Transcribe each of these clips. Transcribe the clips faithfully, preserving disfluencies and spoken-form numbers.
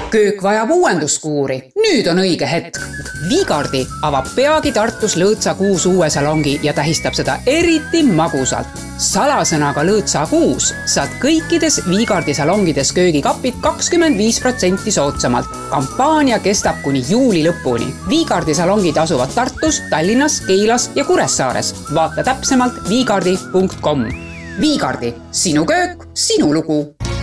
Köök vajab uuenduskuuri. Nüüd on õige hetk. Viigardi avab peagi Tartus Lõõtsa kuus uue salongi ja tähistab seda eriti magusalt. Salasõnaga Lõõtsa kuus saad kõikides Viigardi salongides köögikapid kakskümmend viis protsenti soodsamalt. Kampaania kestab kuni juuli lõpuni. Viigardi salongid asuvad Tartus, Tallinnas, Keilas ja Kuressaares. Vaata täpsemalt viigardi punkt com. Viigardi, sinu köök, sinu lugu.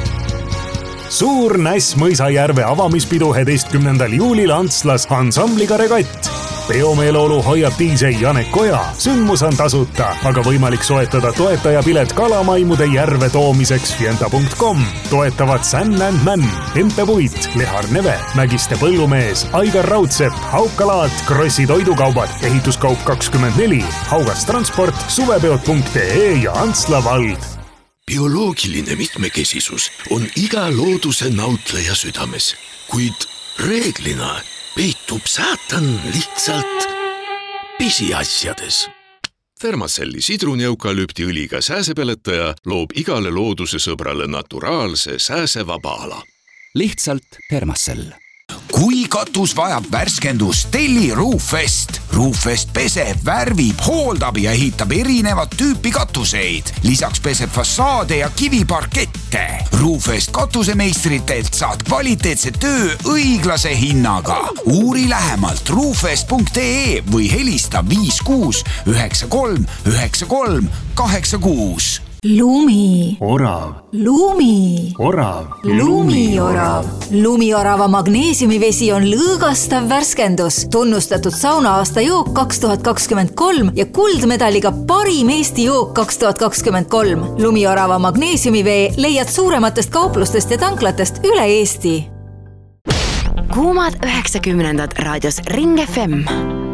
Suur Näs Mõisajärve avamispidu üheteistkümnendal juulil Antslas ansambliga Regatt. Peomeeleolu hoiab D J Janek Koja. Sündmus on tasuta, aga võimalik soetada toetajapilet kalamaimude järve toomiseks fienta punkt com. Toetavad Sän and Man, Empepuit, Lehar Neve, Mägiste Põllumees, Aigar Raudsepp, Haukalaat, Krossi toidukaubad, ehituskaup kakskümmend neli, Haugas Transport, suvepeod punkt ee ja Antsla vald. Bioloogiline mitmekesisus on iga looduse nautleja südames, kuid reeglina peitub saatan lihtsalt pisiasjades. Thermacelli sidruneukalüptiõliga sääsepeletaja loob igale looduse sõbrale naturaalse sääsevaba ala. Lihtsalt Thermacell. Kui katus vajab värskendust, telli Roofest. Roofest peseb, värvib, hooldab ja ehitab erinevat tüüpi katuseid. Lisaks peseb fassaade ja kiviparkette. Roofest katusemeistritelt saad kvaliteetse töö õiglase hinnaga. Uuri lähemalt roofest punkt ee või helista viis kuus üheksa kolm üheksa kolm kaheksa kuus. Lumi. Orav. Lumi. Orav. Lumiorav. Lumiorava magneesiumivesi on lõõgastav värskendus, tunnustatud saunaaasta jook kaks tuhat kakskümmend kolm ja kuldmedaliga parim Eesti jook kaks tuhat kakskümmend kolm. Lumiorava magneesiumivee leiad suurematest kauplustest ja tanklatest üle Eesti. Kuumad üheksakümnendad raadios Ring F M.